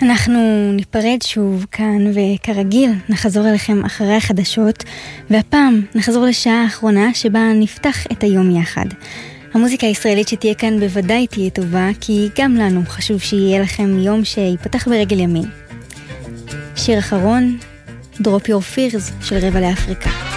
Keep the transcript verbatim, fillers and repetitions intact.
אנחנו ניפרד שוב כאן, וכרגיל נחזור אליכם אחרי החדשות, והפעם נחזור לשעה האחרונה שבה נפתח את היום יחד. המוזיקה הישראלית שתהיה כאן בוודאי תהיה טובה, כי גם לנו חשוב שיהיה לכם יום שיפתח ברגל ימין. שיר אחרון, Drop Your Fears של רבע לאפריקה.